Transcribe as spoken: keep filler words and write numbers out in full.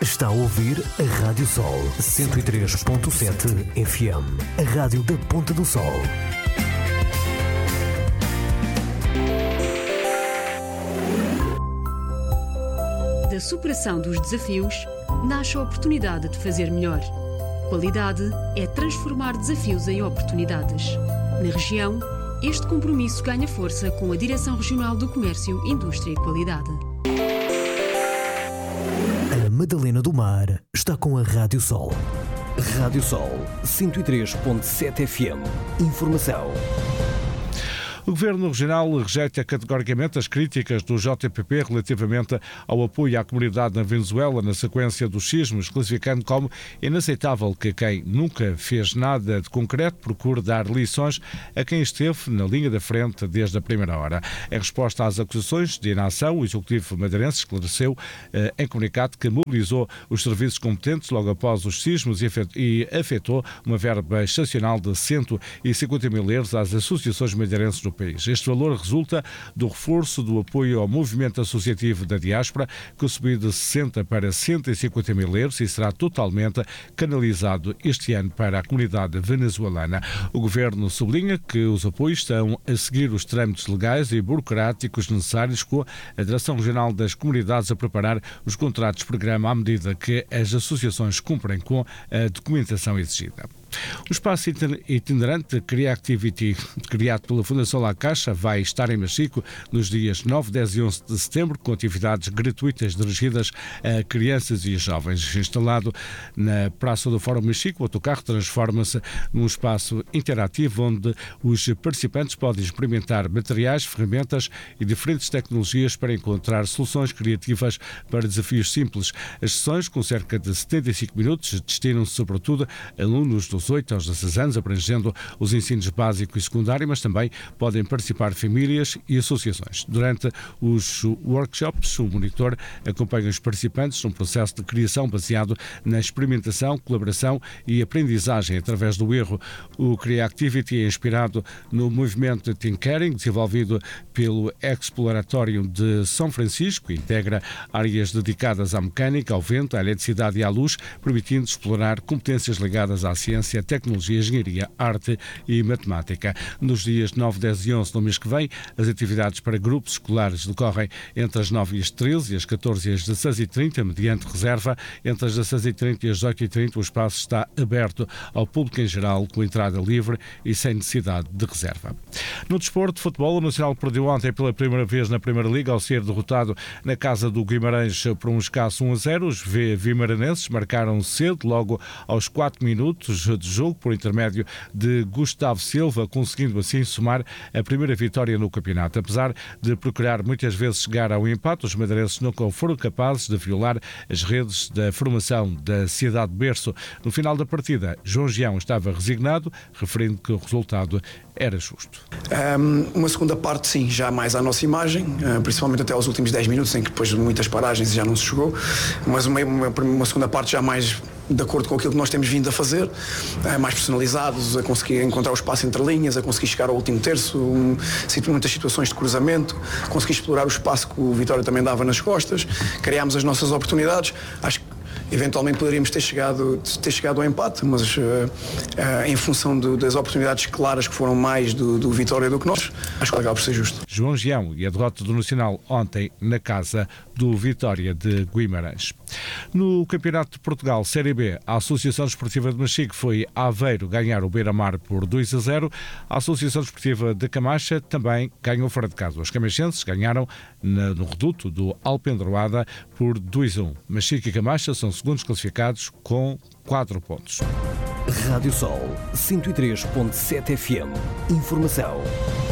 Está a ouvir a Rádio Sol cento e três ponto sete F M, a rádio da Ponta do Sol. Da superação dos desafios, nasce a oportunidade de fazer melhor. Qualidade é transformar desafios em oportunidades. Na região, este compromisso ganha força com a Direção Regional do Comércio, Indústria e Qualidade. A Madalena do Mar está com a Rádio Sol. Rádio Sol cento e três ponto sete F M. Informação. O Governo Regional rejeita categoricamente as críticas do J P P relativamente ao apoio à comunidade na Venezuela na sequência dos sismos, classificando como inaceitável que quem nunca fez nada de concreto procure dar lições a quem esteve na linha da frente desde a primeira hora. Em resposta às acusações de inação, o Executivo madeirense esclareceu eh, em comunicado que mobilizou os serviços competentes logo após os sismos e afetou uma verba excepcional de cento e cinquenta mil euros às associações madeirenses no país. Este valor resulta do reforço do apoio ao movimento associativo da diáspora, que subiu de sessenta para cento e cinquenta mil euros e será totalmente canalizado este ano para a comunidade venezuelana. O Governo sublinha que os apoios estão a seguir os trâmites legais e burocráticos necessários, com a Direção Regional das Comunidades a preparar os contratos de programa à medida que as associações cumprem com a documentação exigida. O espaço itinerante Creativity, criado pela Fundação La Caixa, vai estar em Machico nos dias nove, dez e onze de setembro, com atividades gratuitas dirigidas a crianças e jovens. Instalado na Praça do Fórum Machico, o autocarro transforma-se num espaço interativo onde os participantes podem experimentar materiais, ferramentas e diferentes tecnologias para encontrar soluções criativas para desafios simples. As sessões, com cerca de setenta e cinco minutos, destinam-se sobretudo a alunos dos oito aos dezesseis anos, abrangendo os ensinos básico e secundário, mas também podem participar famílias e associações. Durante os workshops, o monitor acompanha os participantes num processo de criação baseado na experimentação, colaboração e aprendizagem através do erro. O Creativity é inspirado no movimento Thinkering, desenvolvido pelo Exploratório de São Francisco, e integra áreas dedicadas à mecânica, ao vento, à eletricidade e à luz, permitindo explorar competências ligadas à ciência, tecnologia, engenharia, arte e matemática. Nos dias nove, dez e onze do mês que vem, as atividades para grupos escolares decorrem entre as nove e as treze e as catorze e as dezesseis e trinta, mediante reserva. Entre as dezesseis e trinta e as dezoito e trinta, o espaço está aberto ao público em geral, com entrada livre e sem necessidade de reserva. No desporto de futebol, o Nacional perdeu ontem pela primeira vez na Primeira Liga ao ser derrotado na casa do Guimarães por um escasso um a zero. Os vimaranenses marcaram cedo, logo aos quatro minutos de jogo, por intermédio de Gustavo Silva, conseguindo assim somar a primeira vitória no campeonato. Apesar de procurar muitas vezes chegar ao empate, os madeirenses nunca foram capazes de violar as redes da formação da Cidade de Berço. No final da partida, João Gião estava resignado, referindo que o resultado era justo. Um, uma segunda parte, sim, já mais à nossa imagem, uh, principalmente até aos últimos dez minutos, em que depois de muitas paragens já não se jogou, mas uma, uma, uma segunda parte já mais de acordo com aquilo que nós temos vindo a fazer, uh, mais personalizados, a conseguir encontrar o espaço entre linhas, a conseguir chegar ao último terço, um, muitas situações de cruzamento, conseguir explorar o espaço que o Vitória também dava nas costas, criámos as nossas oportunidades. Acho que eventualmente poderíamos ter chegado, ter chegado ao empate, mas uh, uh, em função de, das oportunidades claras que foram mais do, do Vitória do que nós, acho que acaba por ser justo. João Gião e a derrota do Nacional ontem na casa do Vitória de Guimarães. No Campeonato de Portugal Série B, a Associação Desportiva de Machico foi a Aveiro ganhar o Beira-Mar por dois a zero. A Associação Desportiva de Camacha também ganhou fora de casa. Os camachenses ganharam na, no reduto do Alpendroada por dois a um. Machico e Camacha são segundos classificados com quatro pontos. Rádio Sol cento e três ponto sete F M. Informação.